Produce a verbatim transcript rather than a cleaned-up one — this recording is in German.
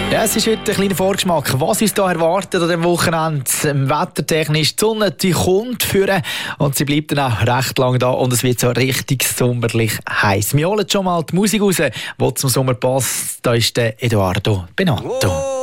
Ja, es ist heute ein kleiner Vorgeschmack, was uns hier erwartet an diesem Wochenende. Wettertechnisch, die Sonne die kommt führen und sie bleibt dann auch recht lang da und es wird so richtig sommerlich heiß. Wir holen schon mal die Musik raus, die zum Sommer passt. Da ist der Edoardo Bennato.